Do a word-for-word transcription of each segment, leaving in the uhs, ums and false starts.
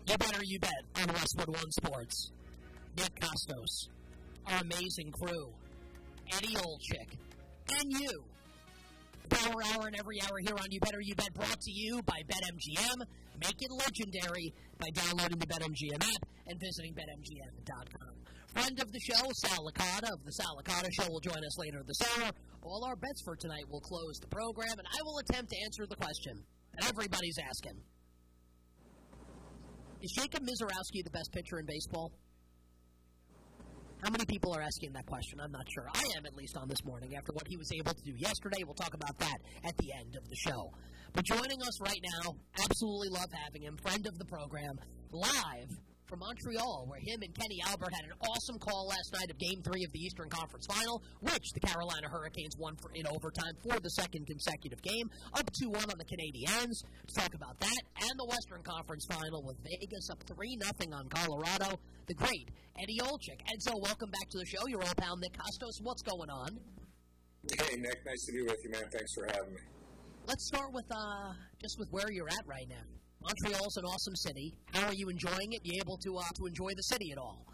You better, you bet, on Westwood One Sports. Nick Costos, our amazing crew, Eddie Olczyk, and you. Power Hour and every hour here on You Better, You Bet, brought to you by BetMGM. Make it legendary by downloading the BetMGM app and visiting Bet M G M dot com. Friend of the show, Sal Licata of the Sal Licata Show will join us later this hour. All our bets for tonight will close the program, and I will attempt to answer the question that everybody's asking. Is Jacob Misiorowski the best pitcher in baseball? How many people are asking that question? I'm not sure. I am, at least, on this morning after what he was able to do yesterday. We'll talk about that at the end of the show. But joining us right now, absolutely love having him, friend of the program, live from Montreal, where him and Kenny Albert had an awesome call last night of Game three of the Eastern Conference Final, which the Carolina Hurricanes won for, in overtime for the second consecutive game, up two one on the Canadiens. To talk about that and the Western Conference Final with Vegas up three nothing on Colorado, the great Eddie Olczyk. And so welcome back to the show, your old pal Nick Costos. What's going on? Hey, Nick. Nice to be with you, man. Thanks for having me. Let's start with uh, just with where you're at right now. Montreal's an awesome city. How are you enjoying it? You able to uh, to enjoy the city at all?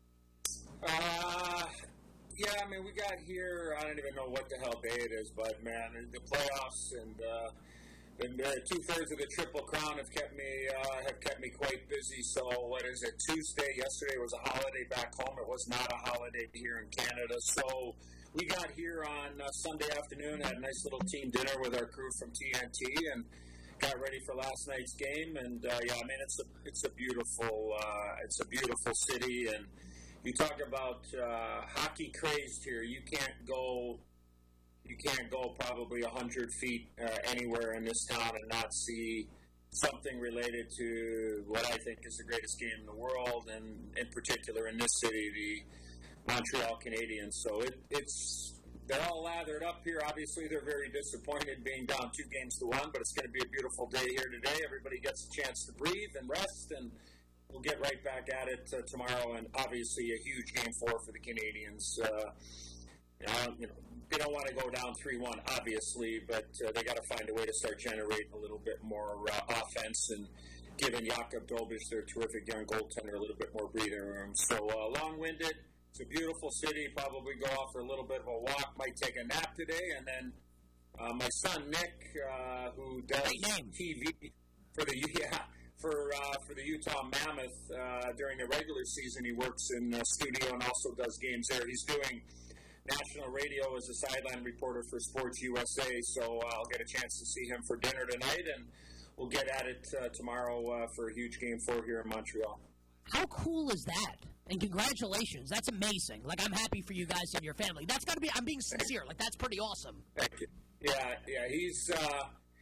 Uh, yeah, I mean, we got here, I don't even know what the hell day it is, but, man, the playoffs and, uh, and uh, two-thirds of the Triple Crown have kept me uh, have kept me quite busy. So, what is it, Tuesday? Yesterday was a holiday back home. It was not a holiday here in Canada. So, we got here on uh, Sunday afternoon, had a nice little team dinner with our crew from T N T, and got ready for last night's game, and uh, yeah, I mean it's a it's a beautiful uh, it's a beautiful city, and you talk about uh, hockey crazed here. You can't go you can't go probably a hundred feet uh, anywhere in this town and not see something related to what I think is the greatest game in the world, and in particular in this city, the Montreal Canadiens. So it, it's. They're all lathered up here. Obviously, they're very disappointed being down two games to one, but it's going to be a beautiful day here today. Everybody gets a chance to breathe and rest, and we'll get right back at it uh, tomorrow. And obviously, a huge game four for the Canadiens. Uh, you know, you know, they don't want to go down three one, obviously, but uh, they got to find a way to start generating a little bit more uh, offense and giving Jakub Dobeš, their terrific young goaltender, a little bit more breathing room. So uh, long-winded. It's a beautiful city. Probably go out for a little bit of a walk. Might take a nap today. And then uh, my son Nick, uh, who does T V for the yeah for uh, for the Utah Mammoth uh, during the regular season, he works in the studio and also does games there. He's doing national radio as a sideline reporter for Sports U S A. So uh, I'll get a chance to see him for dinner tonight, and we'll get at it uh, tomorrow uh, for a huge game four here in Montreal. How cool is that? And congratulations. That's amazing. Like, I'm happy for you guys and your family. That's got to be, I'm being sincere. Like, that's pretty awesome. Thank you. Yeah, yeah. He's, uh,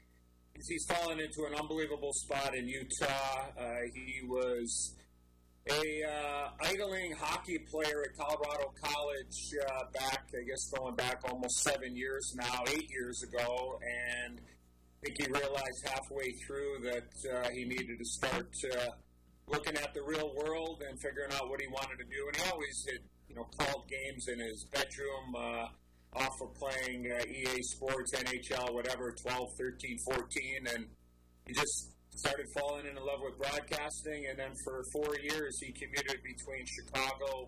he's fallen into an unbelievable spot in Utah. Uh, he was a uh, idling hockey player at Colorado College uh, back, I guess, going back almost seven years now, eight years ago. And I think he realized halfway through that uh, he needed to start uh, looking at the real world and figuring out what he wanted to do. And he always did, you know, called games in his bedroom uh, off of playing uh, E A Sports, N H L, whatever, twelve, thirteen, fourteen. And he just started falling in love with broadcasting. And then for four years, he commuted between Chicago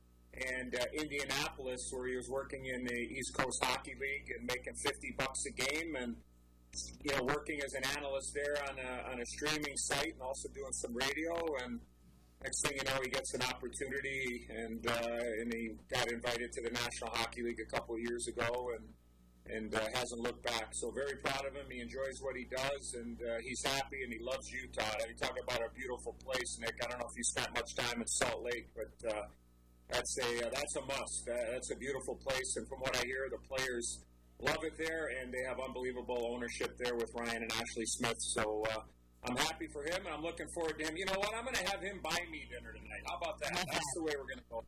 and uh, Indianapolis, where he was working in the East Coast Hockey League and making fifty bucks a game. And you know, working as an analyst there on a, on a streaming site and also doing some radio. And next thing you know, he gets an opportunity, and uh, and he got invited to the National Hockey League a couple of years ago, and and uh, hasn't looked back. So very proud of him. He enjoys what he does, and uh, he's happy, and he loves Utah. I mean, talk about a beautiful place, Nick. I don't know if you spent much time in Salt Lake, but uh, that's a uh, that's a must. Uh, that's a beautiful place, and from what I hear, the players love it there, and they have unbelievable ownership there with Ryan and Ashley Smith. So uh, I'm happy for him, and I'm looking forward to him. You know what? I'm going to have him buy me dinner tonight. How about that? That's that. the way we're going to go.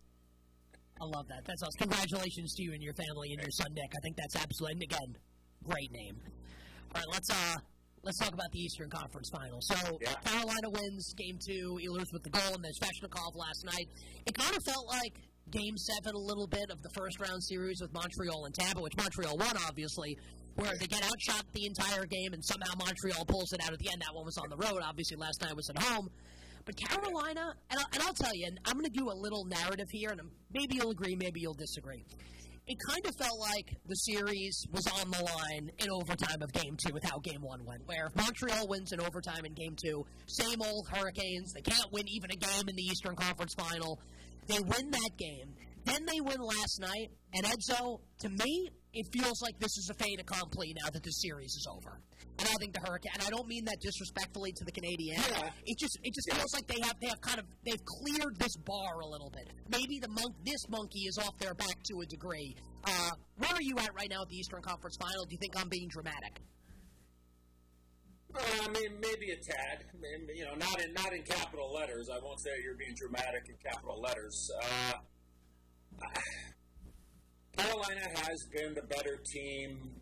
I love that. That's awesome. Congratulations to you and your family and your son Nick. I think that's absolutely, and again, great name. All right, let's uh, let's talk about the Eastern Conference Finals. So yeah. Carolina wins Game Two. Ehlers with the goal, and there's Svechnikov last night. It kind of felt like Game seven a little bit of the first-round series with Montreal and Tampa, which Montreal won, obviously, where they get outshot the entire game, and somehow Montreal pulls it out at the end. That one was on the road. Obviously, last night was at home. But Carolina, and I'll, and I'll tell you, and I'm going to do a little narrative here, and maybe you'll agree, maybe you'll disagree. It kind of felt like the series was on the line in overtime of Game two with how Game one went, where if Montreal wins in overtime in Game two, same old Hurricanes, they can't win even a game in the Eastern Conference Final. They win that game. Then they win last night, and Edzo, to me, it feels like this is a fait accompli now that the series is over. And I think the Hurricane, and I don't mean that disrespectfully to the Canadiens. Yeah. It just it just feels like they have they have kind of they've cleared this bar a little bit. Maybe the monk this monkey is off their back to a degree. Uh, where are you at right now at the Eastern Conference Final? Do you think I'm being dramatic? Uh, I mean, maybe a tad. I mean, you know, not in not in capital letters. I won't say you're being dramatic in capital letters. Uh, Carolina has been the better team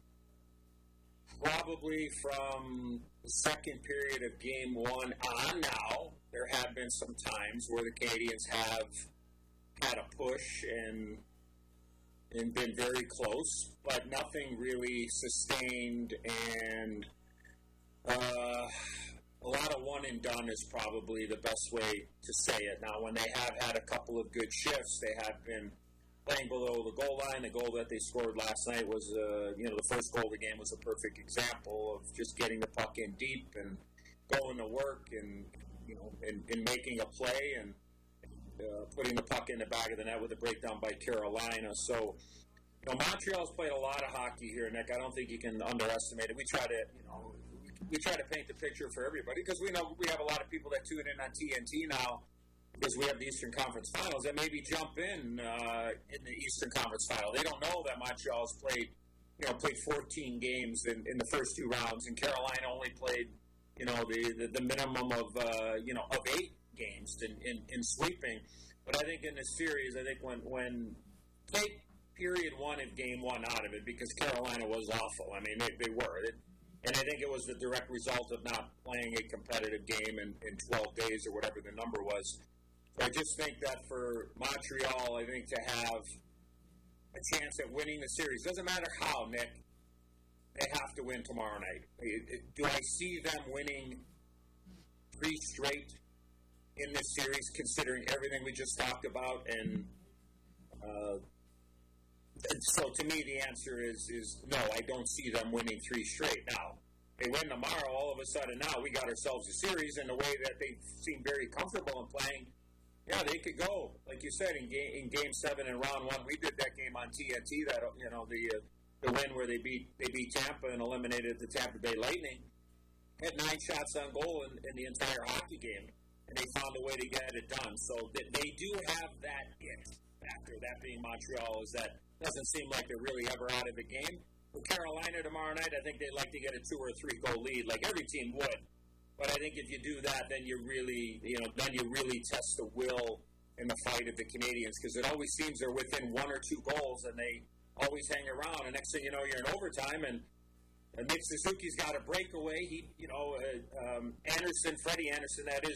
probably from the second period of Game one on now. There have been some times where the Canadiens have had a push and and been very close, but nothing really sustained, and uh, a lot of one and done is probably the best way to say it. Now, when they have had a couple of good shifts, they have been playing below the goal line. The goal that they scored last night was, uh, you know, the first goal of the game was a perfect example of just getting the puck in deep and going to work and, you know, and, and making a play and uh, putting the puck in the back of the net with a breakdown by Carolina. So, you know, Montreal's played a lot of hockey here, Nick. I don't think you can underestimate it. We try to, you know, we try to paint the picture for everybody because we know we have a lot of people that tune in on T N T now because we have the Eastern Conference Finals that maybe jump in uh, in the Eastern Conference Final. They don't know that Montreal's played, you know, played fourteen games in, in the first two rounds, and Carolina only played, you know, the, the, the minimum of, uh, you know, of eight games in, in, in sweeping. But I think in this series, I think when, when take period one of game one out of it, because Carolina was awful. I mean, they, they were. It, and I think it was the direct result of not playing a competitive game in, in twelve days or whatever the number was. So I just think that for Montreal, I think to have a chance at winning the series, doesn't matter how, Nick, they have to win tomorrow night. It, it, do I see them winning three straight in this series, considering everything we just talked about? And uh, And so, to me, the answer is is no, I don't see them winning three straight. Now, they win tomorrow, all of a sudden now we got ourselves a series in the way that they seem very comfortable in playing. Yeah, they could go, like you said, in game, in game seven in round one. We did that game on T N T, that, you know, the uh, the win where they beat they beat Tampa and eliminated the Tampa Bay Lightning. Had nine shots on goal in, in the entire hockey game, and they found a way to get it done. So they, they do have that it factor, that being Montreal, is that doesn't seem like they're really ever out of the game. With Carolina tomorrow night, I think they'd like to get a two or three goal lead, like every team would. But I think if you do that, then you really, you know, then you really test the will in the fight of the Canadiens, because it always seems they're within one or two goals, and they always hang around. And next thing you know, you're in overtime, and, and Nick Suzuki's got a breakaway. He, you know, uh, um, Anderson, Freddie Anderson, that is,